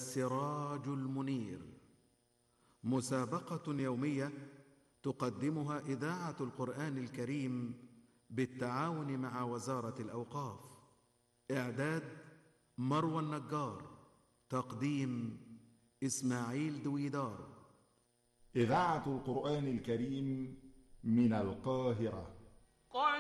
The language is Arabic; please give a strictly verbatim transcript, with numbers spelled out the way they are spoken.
السراج المنير، مسابقة يومية تقدمها إذاعة القرآن الكريم بالتعاون مع وزارة الأوقاف. إعداد مروى النجار، تقديم إسماعيل دويدار. إذاعة القرآن الكريم من القاهرة.